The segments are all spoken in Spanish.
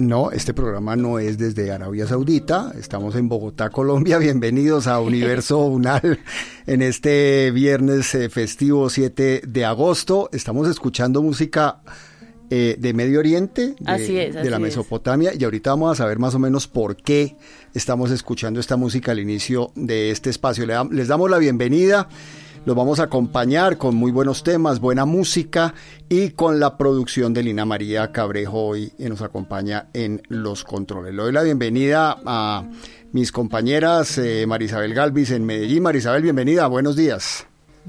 No, este programa no es desde Arabia Saudita, estamos en Bogotá, Colombia. Bienvenidos a Universo Unal en este viernes festivo 7 de agosto. Estamos escuchando música de Medio Oriente, de la Mesopotamia, y ahorita vamos a saber más o menos por qué estamos escuchando esta música al inicio de este espacio. Les damos la bienvenida. Los vamos a acompañar con muy buenos temas, buena música y con la producción de Lina María Cabrejo hoy que nos acompaña en los controles. Le doy la bienvenida a mis compañeras Marisabel Galvis en Medellín. Marisabel, bienvenida, buenos días.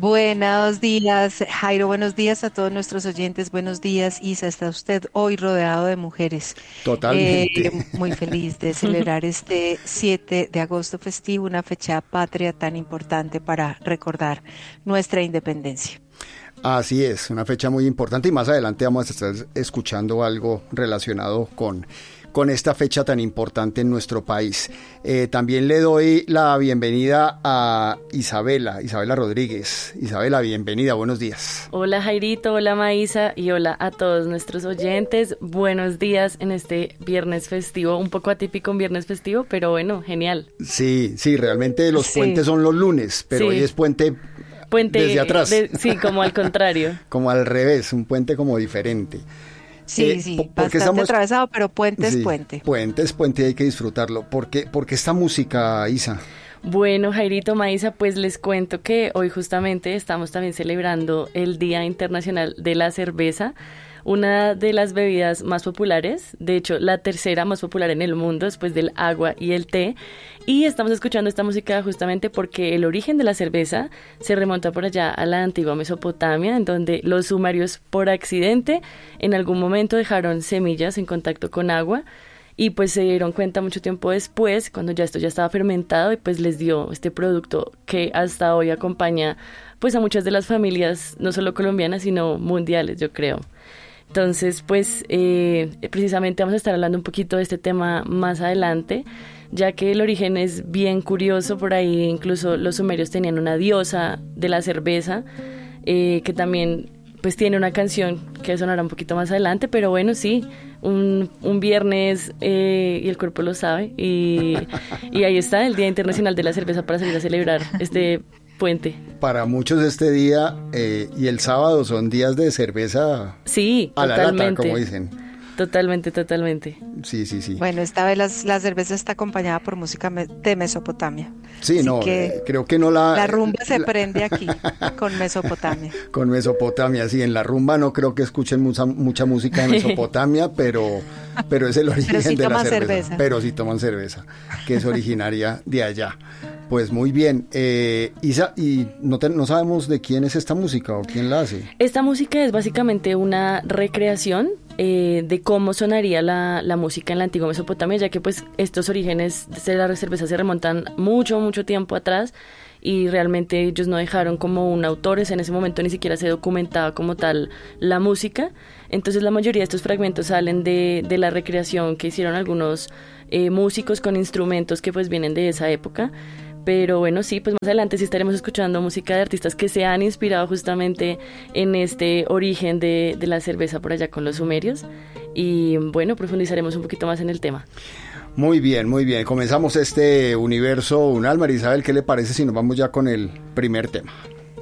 Buenos días, Jairo, buenos días a todos nuestros oyentes, buenos días, Isa, está usted hoy rodeado de mujeres. Totalmente. Muy feliz de celebrar este 7 de agosto festivo, una fecha patria tan importante para recordar nuestra independencia. Así es, una fecha muy importante y más adelante vamos a estar escuchando algo relacionado con esta fecha tan importante en nuestro país. También le doy la bienvenida a Isabela Rodríguez. Isabela, bienvenida, buenos días. Hola Jairito, hola Maísa y hola a todos nuestros oyentes. Buenos días en este viernes festivo, un poco atípico un viernes festivo, pero bueno, genial. Sí, realmente los puentes son los lunes, pero hoy es puente desde atrás. Sí, como al contrario. Como al revés, un puente como diferente. Sí, bastante atravesado, pero puente es puente. Puente es puente y hay que disfrutarlo. ¿Por qué esta música, Isa? Bueno, Jairito, Maísa, pues les cuento que hoy justamente estamos también celebrando el Día Internacional de la Cerveza, una de las bebidas más populares, de hecho la tercera más popular en el mundo después del agua y el té, y estamos escuchando esta música justamente porque el origen de la cerveza se remonta por allá a la antigua Mesopotamia, en donde los sumerios por accidente en algún momento dejaron semillas en contacto con agua y pues se dieron cuenta mucho tiempo después, cuando ya esto ya estaba fermentado, y pues les dio este producto que hasta hoy acompaña pues a muchas de las familias, no solo colombianas sino mundiales, yo creo. Entonces, pues precisamente vamos a estar hablando un poquito de este tema más adelante, ya que el origen es bien curioso. Por ahí incluso los sumerios tenían una diosa de la cerveza, que también pues tiene una canción que sonará un poquito más adelante, pero bueno, sí, un viernes y el cuerpo lo sabe, y ahí está el Día Internacional de la Cerveza para salir a celebrar este puente. Para muchos este día y el sábado son días de cerveza, sí, a totalmente. La lata, como dicen. Totalmente. Sí. Bueno, esta vez la cerveza está acompañada por música de Mesopotamia. Sí, no, creo que no la... La rumba se prende aquí con Mesopotamia. Con Mesopotamia, sí, en la rumba no creo que escuchen mucha música de Mesopotamia, pero es el origen sí de la cerveza. cerveza. Pero sí toman cerveza, que es originaria de allá. Pues muy bien. Isa, ¿y no sabemos de quién es esta música o quién la hace? Esta música es básicamente una recreación de cómo sonaría la música en la antigua Mesopotamia, ya que pues estos orígenes de la cerveza se remontan mucho tiempo atrás, y realmente ellos no dejaron como un autor, en ese momento ni siquiera se documentaba como tal la música. Entonces la mayoría de estos fragmentos salen de la recreación que hicieron algunos músicos con instrumentos que pues vienen de esa época. Pero bueno, sí, pues más adelante sí estaremos escuchando música de artistas que se han inspirado justamente en este origen de la cerveza por allá con los sumerios, y bueno, profundizaremos un poquito más en el tema. Muy bien. Comenzamos este universo unal. Marisabel, ¿qué le parece si nos vamos ya con el primer tema?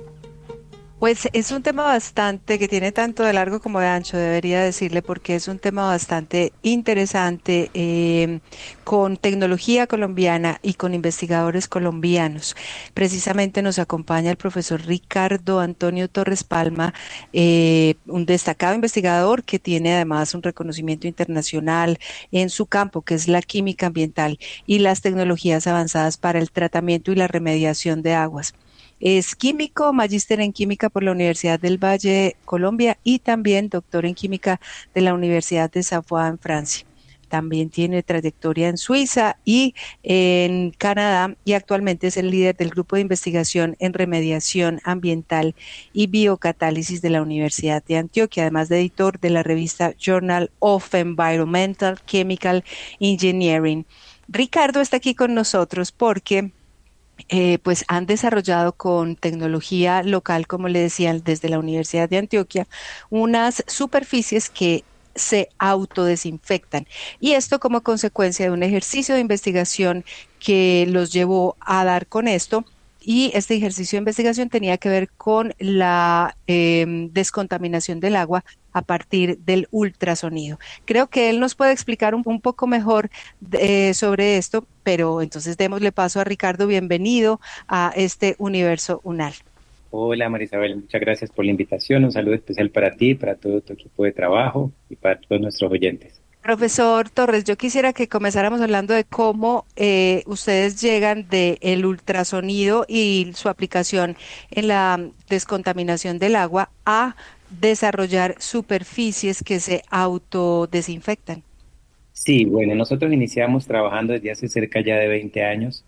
Pues es un tema bastante, que tiene tanto de largo como de ancho, debería decirle, porque es un tema bastante interesante, con tecnología colombiana y con investigadores colombianos. Precisamente nos acompaña el profesor Ricardo Antonio Torres Palma, un destacado investigador que tiene además un reconocimiento internacional en su campo, que es la química ambiental y las tecnologías avanzadas para el tratamiento y la remediación de aguas. Es químico, magíster en química por la Universidad del Valle, Colombia, y también doctor en química de la Universidad de Savoie en Francia. También tiene trayectoria en Suiza y en Canadá, y actualmente es el líder del grupo de investigación en remediación ambiental y biocatálisis de la Universidad de Antioquia, además de editor de la revista Journal of Environmental Chemical Engineering. Ricardo está aquí con nosotros porque pues han desarrollado con tecnología local, como le decían, desde la Universidad de Antioquia, unas superficies que se autodesinfectan. Y esto como consecuencia de un ejercicio de investigación que los llevó a dar con esto. Y este ejercicio de investigación tenía que ver con la descontaminación del agua a partir del ultrasonido. Creo que él nos puede explicar un poco mejor sobre esto, pero entonces démosle paso a Ricardo. Bienvenido a este universo UNAL. Hola Marisabel, muchas gracias por la invitación. Un saludo especial para ti, para todo tu equipo de trabajo y para todos nuestros oyentes. Profesor Torres, yo quisiera que comenzáramos hablando de cómo ustedes llegan del ultrasonido y su aplicación en la descontaminación del agua a desarrollar superficies que se autodesinfectan. Sí, bueno, nosotros iniciamos trabajando desde hace cerca ya de 20 años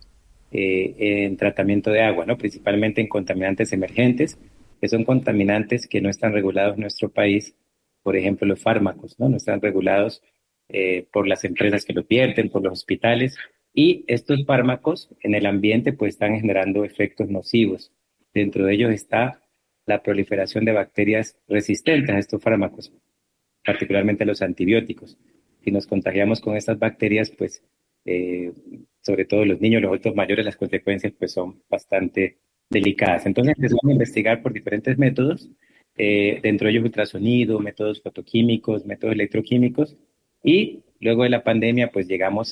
en tratamiento de agua, ¿no? Principalmente en contaminantes emergentes, que son contaminantes que no están regulados en nuestro país, por ejemplo, los fármacos, ¿no? No están regulados por las empresas que los vierten, por los hospitales, y estos fármacos en el ambiente pues están generando efectos nocivos. Dentro de ellos está la proliferación de bacterias resistentes a estos fármacos, particularmente los antibióticos. Si nos contagiamos con estas bacterias, pues sobre todo los niños, los adultos mayores, las consecuencias pues son bastante delicadas. Entonces empezamos a investigar por diferentes métodos, dentro de ellos ultrasonido, métodos fotoquímicos, métodos electroquímicos, y luego de la pandemia pues llegamos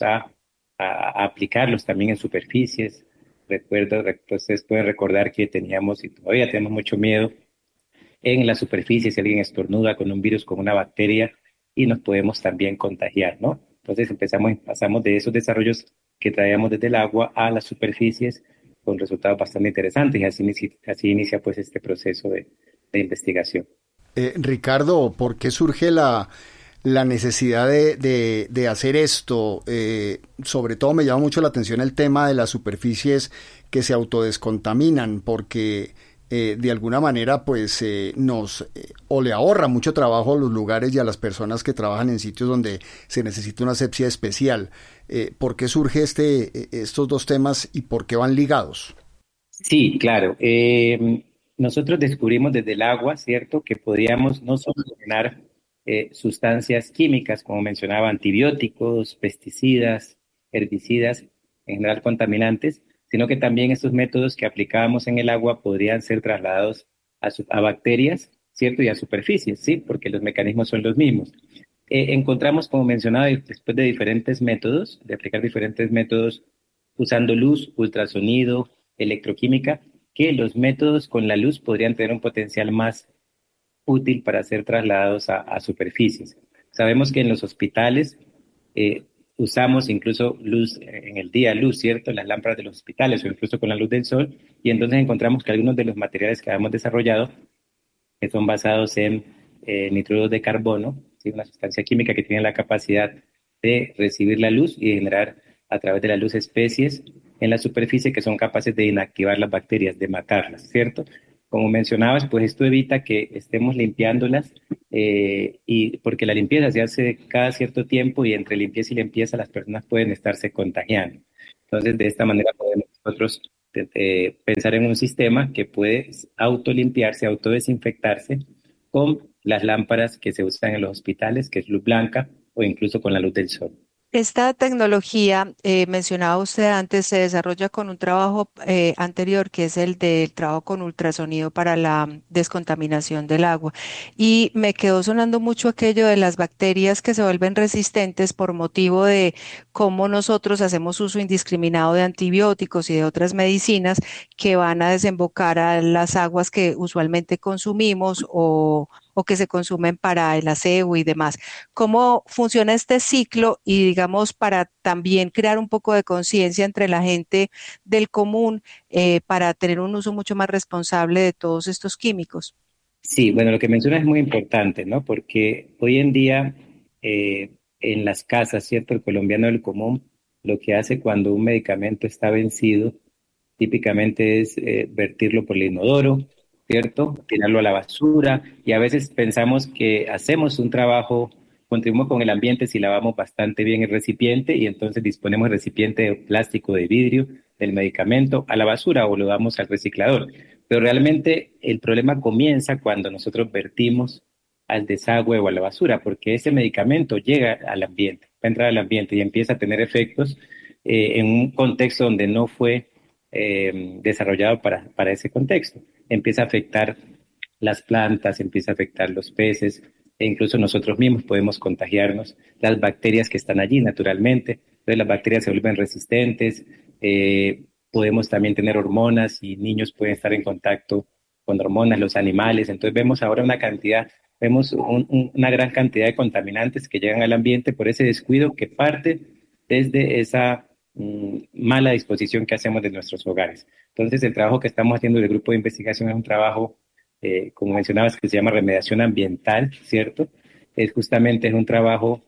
a aplicarlos también en superficies. Ustedes pueden recordar que teníamos y todavía tenemos mucho miedo en la superficie si alguien estornuda con un virus, con una bacteria, y nos podemos también contagiar, ¿no? Entonces pasamos de esos desarrollos que traíamos desde el agua a las superficies con resultados bastante interesantes, y así inicia pues este proceso de investigación. Ricardo, ¿por qué surge la necesidad de hacer esto? Sobre todo me llama mucho la atención el tema de las superficies que se autodescontaminan, porque de alguna manera pues o le ahorra mucho trabajo a los lugares y a las personas que trabajan en sitios donde se necesita una asepsia especial. ¿Por qué surge estos dos temas y por qué van ligados? Sí, claro. Nosotros descubrimos desde el agua, ¿cierto?, que podíamos no solo eliminar sustancias químicas, como mencionaba, antibióticos, pesticidas, herbicidas, en general contaminantes, sino que también estos métodos que aplicábamos en el agua podrían ser trasladados a bacterias, ¿cierto? Y a superficies, ¿sí? Porque los mecanismos son los mismos. Encontramos, como mencionaba, después de diferentes métodos, de aplicar diferentes métodos usando luz, ultrasonido, electroquímica, que los métodos con la luz podrían tener un potencial más útil para ser trasladados a superficies. Sabemos que en los hospitales usamos incluso luz en el día, luz, ¿cierto?, las lámparas de los hospitales o incluso con la luz del sol, y entonces encontramos que algunos de los materiales que habíamos desarrollado, que son basados en nitruro de carbono, ¿sí?, una sustancia química que tiene la capacidad de recibir la luz y de generar a través de la luz especies en la superficie que son capaces de inactivar las bacterias, de matarlas, ¿cierto? Como mencionabas, pues esto evita que estemos limpiándolas, y porque la limpieza se hace cada cierto tiempo y entre limpieza y limpieza las personas pueden estarse contagiando. Entonces, de esta manera podemos nosotros pensar en un sistema que puede autolimpiarse, autodesinfectarse con las lámparas que se usan en los hospitales, que es luz blanca, o incluso con la luz del sol. Esta tecnología, mencionaba usted antes, se desarrolla con un trabajo anterior, que es el del trabajo con ultrasonido para la descontaminación del agua. Y me quedó sonando mucho aquello de las bacterias que se vuelven resistentes por motivo de cómo nosotros hacemos uso indiscriminado de antibióticos y de otras medicinas que van a desembocar a las aguas que usualmente consumimos o que se consumen para el aseo y demás. ¿Cómo funciona este ciclo? Y digamos, para también crear un poco de conciencia entre la gente del común, para tener un uso mucho más responsable de todos estos químicos. Sí, bueno, lo que mencionas es muy importante, ¿no? Porque hoy en día en las casas, ¿cierto? El colombiano del común lo que hace cuando un medicamento está vencido típicamente es vertirlo por el inodoro, ¿cierto? Tirarlo a la basura, y a veces pensamos que hacemos un trabajo, contribuimos con el ambiente si lavamos bastante bien el recipiente, y entonces disponemos el recipiente de plástico, de vidrio, del medicamento a la basura o lo damos al reciclador. Pero realmente el problema comienza cuando nosotros vertimos al desagüe o a la basura, porque ese medicamento llega al ambiente, va a entrar al ambiente y empieza a tener efectos en un contexto donde no fue desarrollado para ese contexto. Empieza a afectar las plantas, empieza a afectar los peces, e incluso nosotros mismos podemos contagiarnos, las bacterias que están allí naturalmente. Entonces las bacterias se vuelven resistentes, podemos también tener hormonas y niños pueden estar en contacto con hormonas, los animales. Entonces vemos ahora una gran cantidad de contaminantes que llegan al ambiente por ese descuido que parte desde esa mala disposición que hacemos de nuestros hogares. Entonces el trabajo que estamos haciendo del grupo de investigación es un trabajo, como mencionabas, que se llama remediación ambiental, ¿cierto? Es un trabajo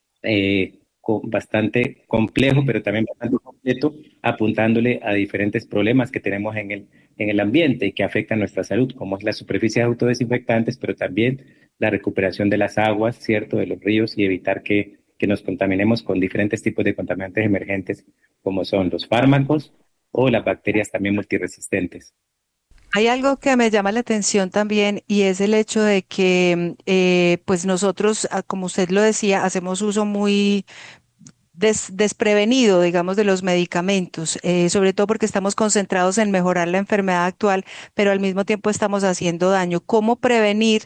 bastante complejo, pero también bastante completo, apuntándole a diferentes problemas que tenemos en el ambiente y que afectan nuestra salud, como es la superficie de autodesinfectantes, pero también la recuperación de las aguas, ¿cierto?, de los ríos y evitar que nos contaminemos con diferentes tipos de contaminantes emergentes, como son los fármacos o las bacterias también multiresistentes. Hay algo que me llama la atención también y es el hecho de que, pues nosotros, como usted lo decía, hacemos uso muy desprevenido, digamos, de los medicamentos, sobre todo porque estamos concentrados en mejorar la enfermedad actual, pero al mismo tiempo estamos haciendo daño. ¿Cómo prevenir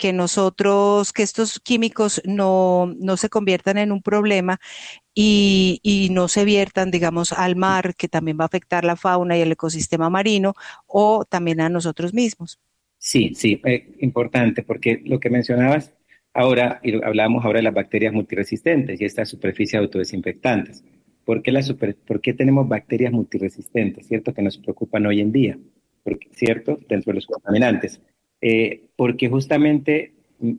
que estos químicos no se conviertan en un problema y no se viertan, digamos, al mar, que también va a afectar la fauna y el ecosistema marino, o también a nosotros mismos? Sí, sí, importante, porque lo que mencionabas ahora, y hablábamos ahora de las bacterias multiresistentes y estas superficies autodesinfectantes. ¿Por qué tenemos bacterias multiresistentes? ¿Cierto? Que nos preocupan hoy en día, ¿cierto? Dentro de los contaminantes. Porque justamente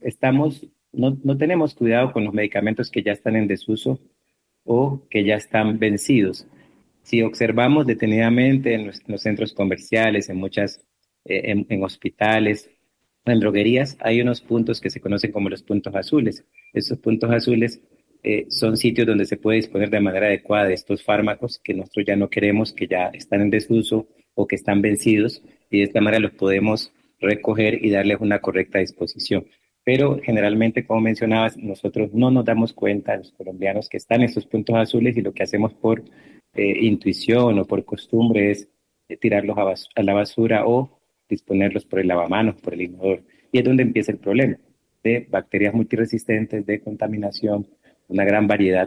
no tenemos cuidado con los medicamentos que ya están en desuso o que ya están vencidos. Si observamos detenidamente en los centros comerciales, en hospitales, en droguerías, hay unos puntos que se conocen como los puntos azules. Estos puntos azules son sitios donde se puede disponer de manera adecuada de estos fármacos que nosotros ya no queremos, que ya están en desuso o que están vencidos, y de esta manera los podemos recoger y darles una correcta disposición. Pero generalmente, como mencionabas, nosotros no nos damos cuenta, los colombianos, que están en estos puntos azules, y lo que hacemos por intuición o por costumbre es tirarlos a la basura o disponerlos por el lavamanos, por el inodoro. Y es donde empieza el problema de bacterias multiresistentes, de contaminación, una gran variedad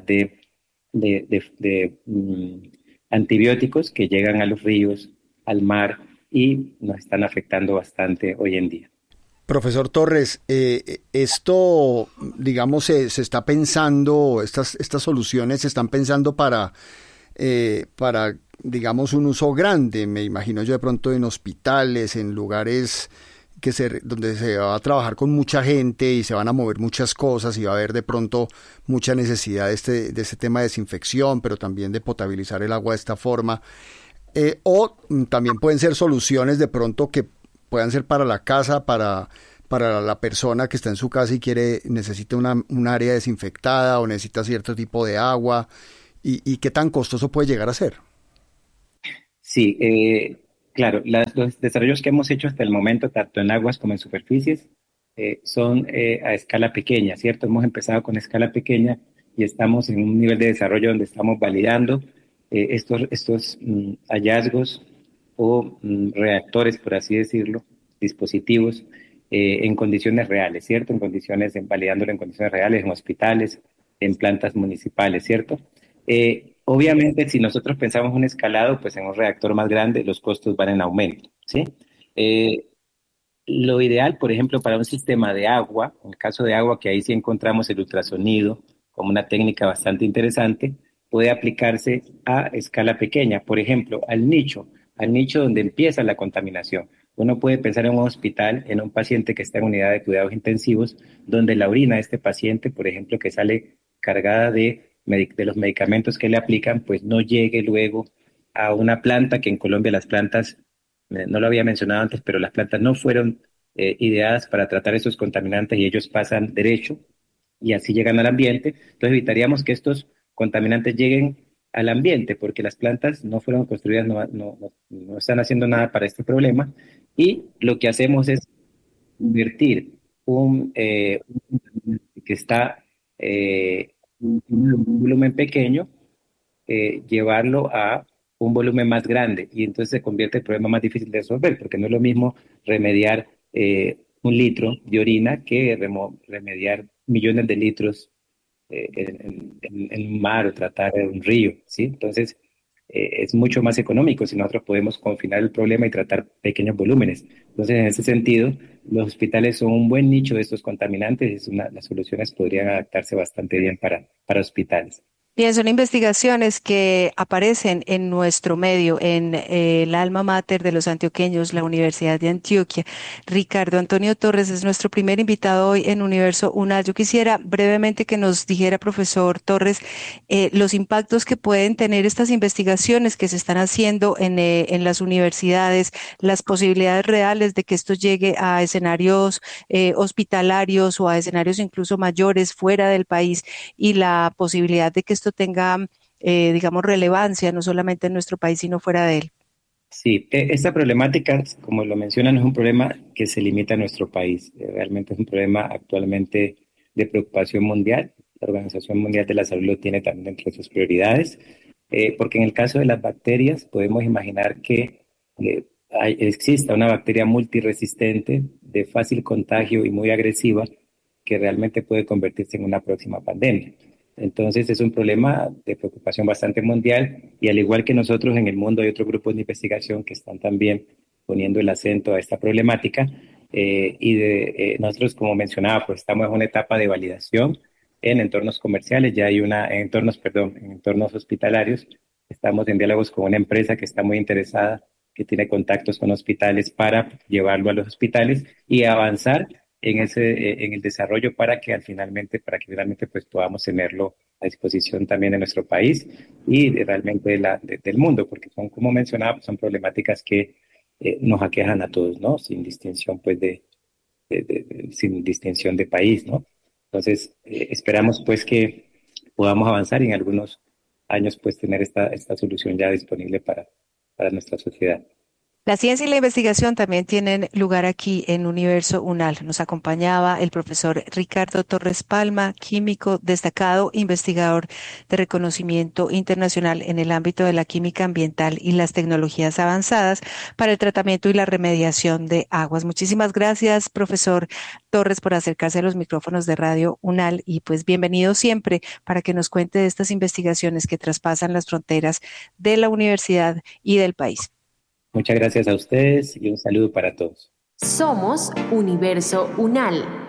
de antibióticos que llegan a los ríos, al mar, y nos están afectando bastante hoy en día. Profesor Torres, esto, digamos, se está pensando, estas soluciones se están pensando para, digamos, un uso grande, me imagino yo de pronto en hospitales, en lugares donde se va a trabajar con mucha gente y se van a mover muchas cosas y va a haber de pronto mucha necesidad de este tema de desinfección, pero también de potabilizar el agua de esta forma. O también pueden ser soluciones de pronto que puedan ser para la casa, para la persona que está en su casa y necesita un área desinfectada o necesita cierto tipo de agua, y qué tan costoso puede llegar a ser. Sí, claro, los desarrollos que hemos hecho hasta el momento, tanto en aguas como en superficies, son a escala pequeña, ¿cierto? Hemos empezado con escala pequeña y estamos en un nivel de desarrollo donde estamos validando estos hallazgos o reactores, por así decirlo, dispositivos en condiciones reales, ¿cierto? Validándolo en condiciones reales, en hospitales, en plantas municipales, ¿cierto? Obviamente, si nosotros pensamos un escalado, pues en un reactor más grande los costos van en aumento, ¿sí? Lo ideal, por ejemplo, para un sistema de agua, en el caso de agua, que ahí sí encontramos el ultrasonido como una técnica bastante interesante, puede aplicarse a escala pequeña, por ejemplo, al nicho donde empieza la contaminación. Uno puede pensar en un hospital, en un paciente que está en unidad de cuidados intensivos, donde la orina de este paciente, por ejemplo, que sale cargada de los medicamentos que le aplican, pues no llegue luego a una planta, que en Colombia las plantas, no lo había mencionado antes, pero las plantas no fueron ideadas para tratar esos contaminantes y ellos pasan derecho y así llegan al ambiente. Entonces evitaríamos que estos contaminantes lleguen al ambiente, porque las plantas no fueron construidas, no están haciendo nada para este problema, y lo que hacemos es invertir que está un volumen pequeño, llevarlo a un volumen más grande y entonces se convierte en el problema más difícil de resolver, porque no es lo mismo remediar 1 litro de orina que remediar millones de litros en un mar o tratar de un río, ¿sí? Entonces, es mucho más económico si nosotros podemos confinar el problema y tratar pequeños volúmenes. Entonces, en ese sentido, los hospitales son un buen nicho de estos contaminantes y las soluciones podrían adaptarse bastante bien para hospitales. Bien, son investigaciones que aparecen en nuestro medio, en el alma mater de los antioqueños, la Universidad de Antioquia. Ricardo Antonio Torres es nuestro primer invitado hoy en Universo UNAL. Yo quisiera brevemente que nos dijera, profesor Torres, los impactos que pueden tener estas investigaciones que se están haciendo en las universidades, las posibilidades reales de que esto llegue a escenarios hospitalarios o a escenarios incluso mayores fuera del país y la posibilidad de que esto tenga, digamos, relevancia no solamente en nuestro país, sino fuera de él. Sí, esta problemática, como lo mencionan, no es un problema que se limita a nuestro país. Realmente es un problema actualmente de preocupación mundial. La Organización Mundial de la Salud lo tiene también entre sus prioridades, porque en el caso de las bacterias podemos imaginar que exista una bacteria multiresistente de fácil contagio y muy agresiva que realmente puede convertirse en una próxima pandemia. Entonces es un problema de preocupación bastante mundial y al igual que nosotros en el mundo hay otros grupos de investigación que están también poniendo el acento a esta problemática nosotros, como mencionaba, pues estamos en una etapa de validación en entornos comerciales, ya hay en entornos hospitalarios. Estamos en diálogos con una empresa que está muy interesada, que tiene contactos con hospitales para llevarlo a los hospitales y avanzar en el desarrollo para que finalmente pues podamos tenerlo a disposición también de nuestro país y realmente del mundo, porque son, como mencionaba, son problemáticas que nos aquejan a todos, ¿no? Sin distinción pues sin distinción de país, ¿no? Entonces, esperamos pues que podamos avanzar y en algunos años pues tener esta solución ya disponible para nuestra sociedad. La ciencia y la investigación también tienen lugar aquí en Universo UNAL. Nos acompañaba el profesor Ricardo Torres Palma, químico destacado, investigador de reconocimiento internacional en el ámbito de la química ambiental y las tecnologías avanzadas para el tratamiento y la remediación de aguas. Muchísimas gracias, profesor Torres, por acercarse a los micrófonos de Radio UNAL y pues bienvenido siempre para que nos cuente de estas investigaciones que traspasan las fronteras de la universidad y del país. Muchas gracias a ustedes y un saludo para todos. Somos Universo UNAL.